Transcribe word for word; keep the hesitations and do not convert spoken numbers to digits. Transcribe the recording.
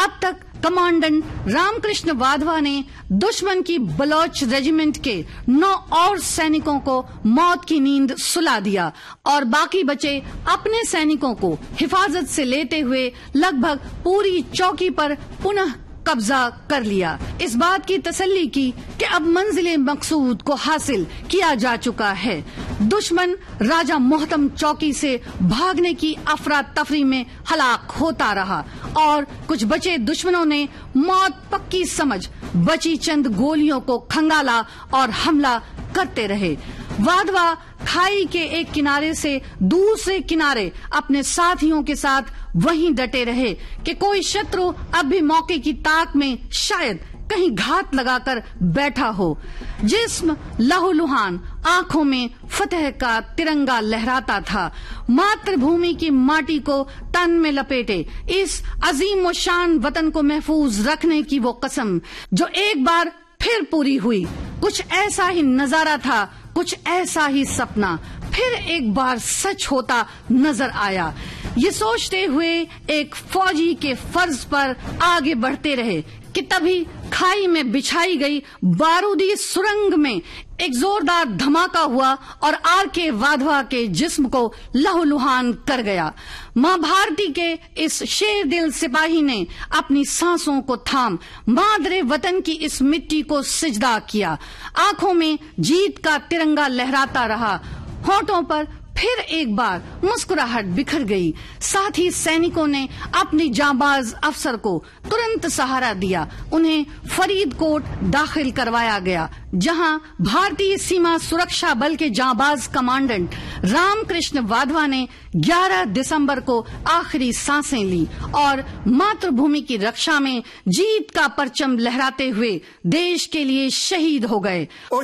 अब तक कमांडेंट रामकृष्ण वाधवा ने दुश्मन की बलोच रेजिमेंट के नौ और सैनिकों को मौत की नींद सुला दिया और बाकी बचे अपने सैनिकों को हिफाजत से लेते हुए लगभग पूरी चौकी पर पुनः कब्जा कर लिया। इस बात की तसल्ली की कि अब मंजिले मकसूद को हासिल किया जा चुका है। दुश्मन राजा मोहतम चौकी से भागने की अफरा तफरी में हलाक होता रहा और कुछ बचे दुश्मनों ने मौत पक्की समझ बची चंद गोलियों को खंगाला और हमला करते रहे। वाधवा खाई के एक किनारे से दूसरे किनारे अपने साथियों के साथ वहीं डटे रहे कि कोई शत्रु अब भी मौके की ताक में शायद कहीं घात लगाकर बैठा हो। जिस्म लहूलुहान, आंखों में फतेह का तिरंगा लहराता था। मातृभूमि की माटी को तन में लपेटे इस अजीम व शान वतन को महफूज रखने की वो कसम जो एक बार फिर पूरी हुई। कुछ ऐसा ही नजारा था, कुछ ऐसा ही सपना फिर एक बार सच होता नजर आया। ये सोचते हुए एक फौजी के फर्ज पर आगे बढ़ते रहे कि तभी खाई में बिछाई गई बारूदी सुरंग में एक जोरदार धमाका हुआ और आर के वाधवा के जिस्म को लहूलुहान कर गया। मां भारती के इस शेर दिल सिपाही ने अपनी सांसों को थाम मादरे वतन की इस मिट्टी को सिजदा किया। आंखों में जीत का तिरंगा लहराता रहा, होठों पर फिर एक बार मुस्कुराहट बिखर गई। साथ ही सैनिकों ने अपनी जांबाज अफसर को तुरंत सहारा दिया। उन्हें फरीदकोट दाखिल करवाया गया, जहां भारतीय सीमा सुरक्षा बल के जांबाज कमांडेंट रामकृष्ण वाधवा ने ग्यारह दिसंबर को आखिरी सांसें ली और मातृभूमि की रक्षा में जीत का परचम लहराते हुए देश के लिए शहीद हो गए।